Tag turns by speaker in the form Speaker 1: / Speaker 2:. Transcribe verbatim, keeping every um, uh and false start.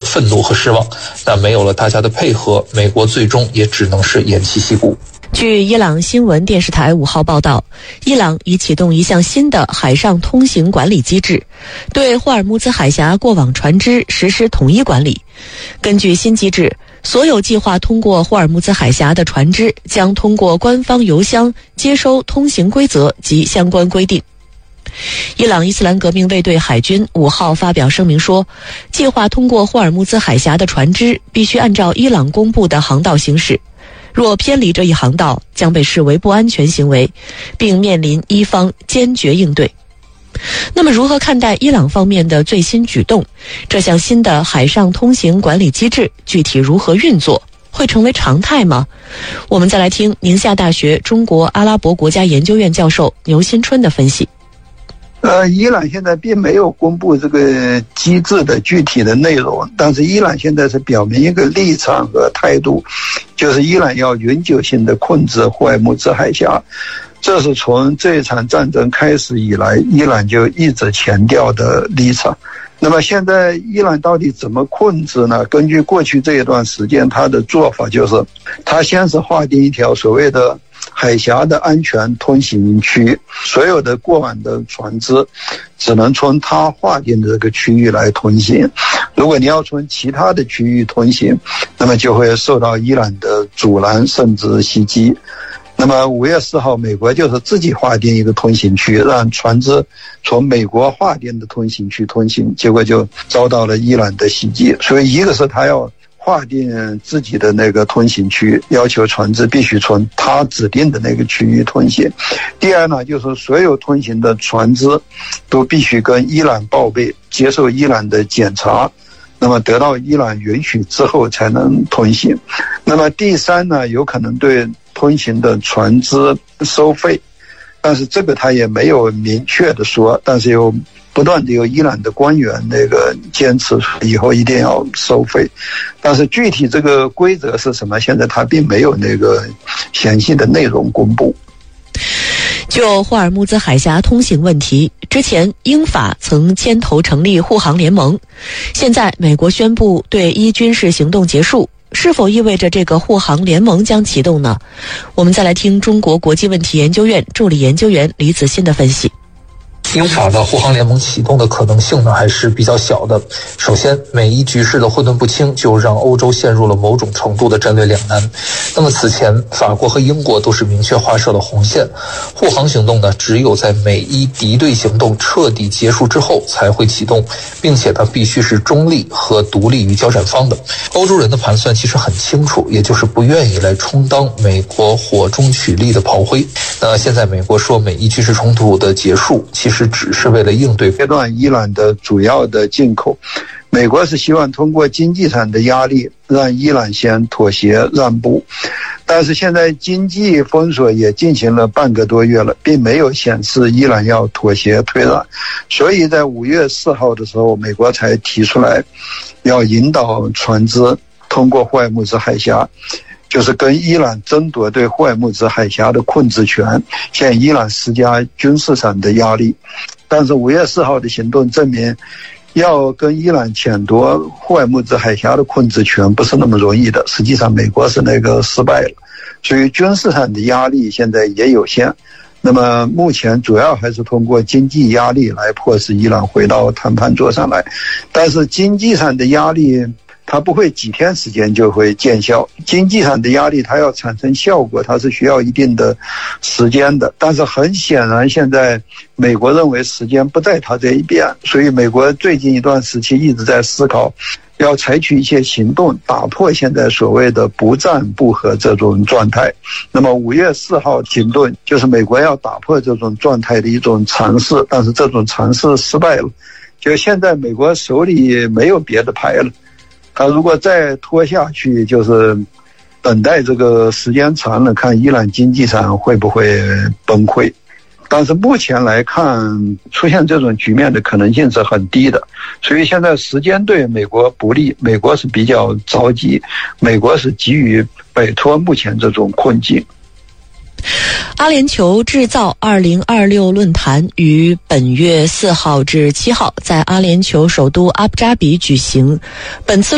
Speaker 1: 愤怒和失望。但没有了大家的配合，美国最终也只能是偃旗息鼓。
Speaker 2: 据伊朗新闻电视台五号报道，伊朗已启动一项新的海上通行管理机制，对霍尔木兹海峡过往船只实施统一管理。根据新机制，所有计划通过霍尔木兹海峡的船只将通过官方邮箱接收通行规则及相关规定。伊朗伊斯兰革命卫队海军五号发表声明说，计划通过霍尔木兹海峡的船只必须按照伊朗公布的航道行驶，若偏离这一航道，将被视为不安全行为，并面临伊方坚决应对。那么如何看待伊朗方面的最新举动？这项新的海上通行管理机制具体如何运作？会成为常态吗？我们再来听宁夏大学中国阿拉伯国家研究院教授牛新春的分析。
Speaker 3: 呃，伊朗现在并没有公布这个机制的具体的内容，但是伊朗现在是表明一个立场和态度，就是伊朗要永久性的控制霍尔木兹海峡。这是从这一场战争开始以来，伊朗就一直强调的立场。那么现在伊朗到底怎么控制呢？根据过去这一段时间他的做法，就是他先是划定一条所谓的海峡的安全通行区，所有的过往的船只只能从他划定的这个区域来通行。如果你要从其他的区域通行，那么就会受到伊朗的阻拦甚至袭击。那么五月四号，美国就是自己划定一个通行区，让船只从美国划定的通行区通行，结果就遭到了伊朗的袭击。所以一个是他要划定自己的那个通行区，要求船只必须从他指定的那个区域通行。第二呢，就是所有通行的船只都必须跟伊朗报备，接受伊朗的检查，那么得到伊朗允许之后才能通行。那么第三呢，有可能对通行的船只收费，但是这个他也没有明确的说，但是有不断的有伊朗的官员那个坚持以后一定要收费，但是具体这个规则是什么，现在他并没有那个详细的内容公布。
Speaker 2: 就霍尔木兹海峡通行问题，之前英法曾牵头成立护航联盟，现在美国宣布对伊军事行动结束，是否意味着这个护航联盟将启动呢？我们再来听中国国际问题研究院助理研究员李子欣的分析。
Speaker 1: 英法的护航联盟启动的可能性呢还是比较小的。首先，美伊局势的混沌不清就让欧洲陷入了某种程度的战略两难。那么此前，法国和英国都是明确划设了红线，护航行动呢只有在美伊敌对行动彻底结束之后才会启动，并且呢必须是中立和独立于交战方的。欧洲人的盘算其实很清楚，也就是不愿意来充当美国火中取栗的炮灰。那现在美国说美伊军事冲突的结束，其实只是为了应对
Speaker 3: 切断伊朗的主要的进口。美国是希望通过经济上的压力让伊朗先妥协让步，但是现在经济封锁也进行了半个多月了，并没有显示伊朗要妥协退让，所以在五月四号的时候，美国才提出来要引导船只通过霍尔木兹海峡，就是跟伊朗争夺对霍尔木兹海峡的控制权，向伊朗施加军事上的压力。但是五月四号的行动证明，要跟伊朗抢夺霍尔木兹海峡的控制权不是那么容易的，实际上美国是那个失败了，所以军事上的压力现在也有限。那么目前主要还是通过经济压力来迫使伊朗回到谈判桌上来，但是经济上的压力它不会几天时间就会见效，经济上的压力它要产生效果，它是需要一定的时间的。但是很显然现在美国认为时间不在它这一边，所以美国最近一段时期一直在思考要采取一些行动，打破现在所谓的不战不和这种状态。那么五月四号行动就是美国要打破这种状态的一种尝试，但是这种尝试失败了，就现在美国手里没有别的牌了，他如果再拖下去，就是等待这个时间长了，看伊朗经济上会不会崩溃。但是目前来看，出现这种局面的可能性是很低的，所以现在时间对美国不利，美国是比较着急，美国是急于摆脱目前这种困境。
Speaker 2: 阿联酋制造二零二六论坛于本月四号至七号在阿联酋首都阿布扎比举行，本次